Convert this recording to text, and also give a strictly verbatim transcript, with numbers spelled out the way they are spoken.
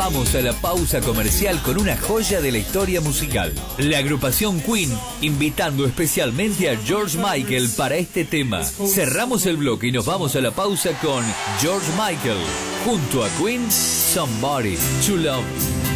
vamos a la pausa comercial con una joya de la historia musical. La agrupación Queen, invitando especialmente a George Michael para este tema. Cerramos el bloque y nos vamos a la pausa con George Michael, junto a Queen, Somebody to Love.